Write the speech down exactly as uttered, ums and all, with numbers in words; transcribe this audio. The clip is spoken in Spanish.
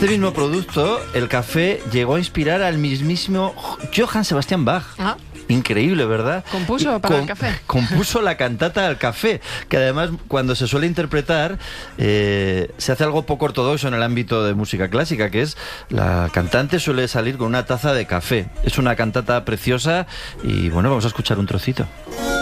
este mismo producto, el café, llegó a inspirar al mismísimo Johann Sebastian Bach. Ah. Increíble, ¿verdad? Compuso para el café. Compuso la cantata al café, que además cuando se suele interpretar eh, se hace algo poco ortodoxo en el ámbito de música clásica, que es la cantante suele salir con una taza de café. Es una cantata preciosa y bueno, vamos a escuchar un trocito.